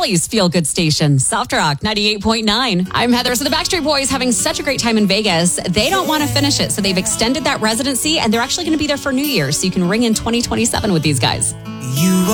Philly's feel-good station, Soft Rock 98.9. I'm Heather. So the Backstreet Boys having such a great time in Vegas. They don't want to finish it, so they've extended that residency, and they're actually going to be there for New Year's, so you can ring in 2027 with these guys.